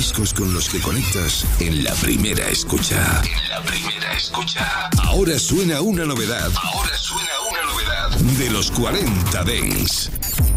discos con los que conectas en la primera escucha. Ahora suena una novedad. De los 40 Dents.